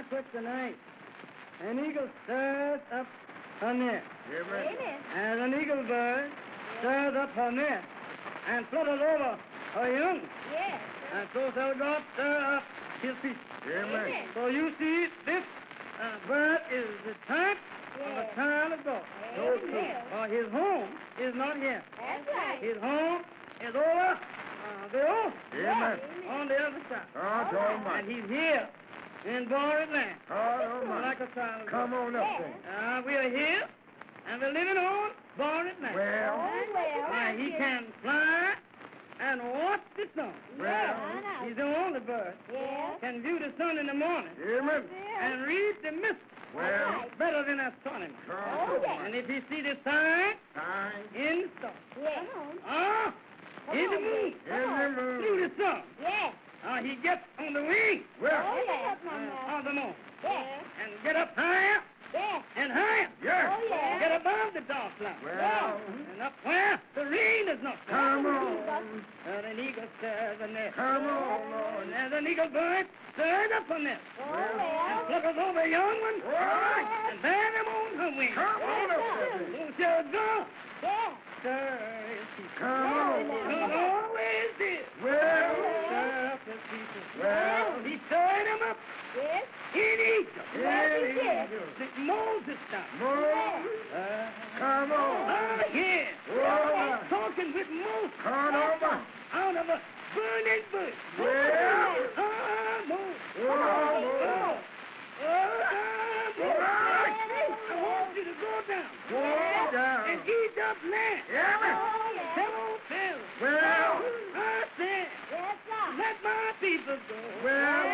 put tonight. An eagle stirs up her nest. Amen. And an eagle bird stirs up her nest and flutters over her young. Yes. And so shall God stir up his people. Amen. So you see, this bird is the type of the child of God. Amen. For his home is not here. That's right. His home is over the ocean. Amen. On the other side. God Almighty. And he's here in borrowed land. God Almighty. Like a child of Come God. on up there. We are here, and we're living on borrowed land. Well, And he can fly and watch the sun. well, He's the only bird. Yes. Can view the sun in the morning amen. and read the mist Well, better than astronomy. God And Almighty. if he see the sign Time in the star, Yes. in the moon, in the through moon. the sun, Yes. he gets on the wing Well, of the moon Yes. and get up higher Yes. and higher. yes. yeah. Get above the dark cloud. Well, And up where the rain is not come falling. on. And an eagle stirs a nest. Come on, Lord. And an eagle bird stirs up a nest. And flutters over a young one. Right. And bear them on her wings. Come on up there. Who shall go? Yes. Stir his people. Come on. Who always did. Well, Stir up his people. well, He stirred them up Yes. in Egypt. yeah. Since Moses time. Move. Come on. Yeah. Well, Talking with Moses. come on. Out of a burning bush. Well, Moses. well, Moses. I want you to go down. go down. And Egypt land. Yeah, man. Tell old Pharaoh. Well, I said, Yes, sir. let my people go. well,